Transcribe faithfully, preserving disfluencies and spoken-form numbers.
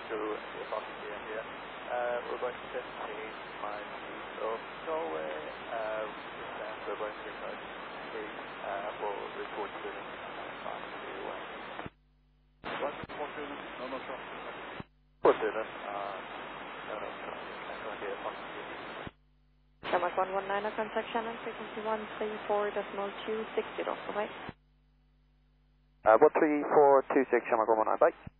to the Boston D M here. Uh, we're going to test change my speed of Norway. Uh, and we're going to record eight uh, for report to the five two one. What report to the no no traffic? Report to the uh, no no traffic. I'm going to be a Boston D M. Denmark one one nine, contact channel frequency one three four decimal two six zero, bye. Uh, one three four two six, Denmark one one nine, bye.